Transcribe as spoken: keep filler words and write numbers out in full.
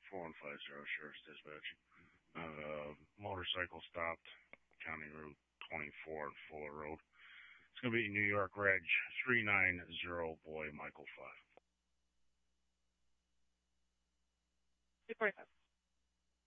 four one five zero, Sheriff's Dispatch. Uh, motorcycle stopped, County Route twenty-four, Fuller Road. It's going to be New York Reg three nine zero, Boy Michael five. two forty-five.